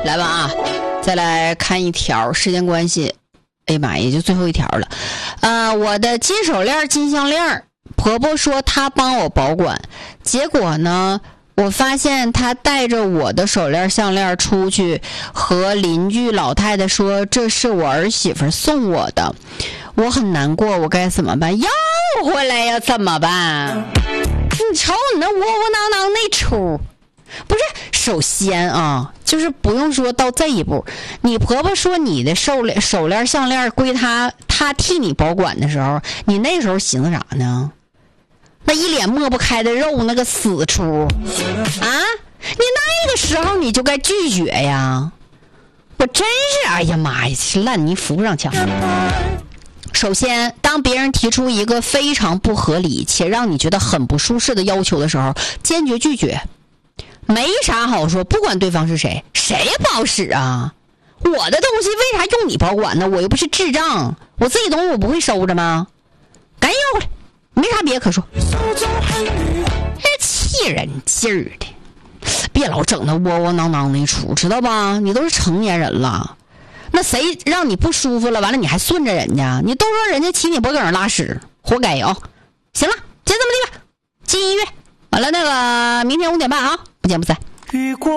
来吧啊，再来看一条，时间关系，哎呀妈呀，也就最后一条了。我的金手链、金项链，婆婆说她帮我保管，结果呢，我发现她带着我的手链、项链出去，和邻居老太太说这是我儿媳妇送我的，我很难过，我该怎么办？要回来呀，怎么办？你瞅你那窝窝囊囊那出。不是，首先啊，就是不用说到这一步。你婆婆说你的手链、项链归她替你保管的时候，你那时候寻思啥呢？那一脸抹不开的肉，那个死出啊！你那个时候你就该拒绝呀！我真是，哎呀妈呀，烂泥扶不上墙。首先，当别人提出一个非常不合理且让你觉得很不舒适的要求的时候，坚决拒绝。没啥好说，不管对方是谁，谁也不好使啊！我的东西为啥用你保管呢？我又不是智障，我自己东西我不会收着吗？赶紧要回来，没啥别的可说。这气人劲儿的，别老整那窝窝囊囊的一出，知道吧？你都是成年人了，那谁让你不舒服了，完了你还顺着人家，你都说人家骑你脖梗上拉屎，活该啊！行了，就这么地吧，进音乐。完了，那个明天5点半啊，不见不散。